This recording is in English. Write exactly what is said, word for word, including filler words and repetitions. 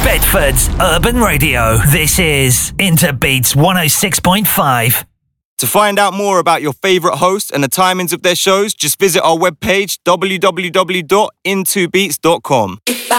Bedford's Urban Radio. This is Interbeats one oh six point five. To find out more about your favourite host and the timings of their shows, just visit our webpage w w w dot into beats dot com.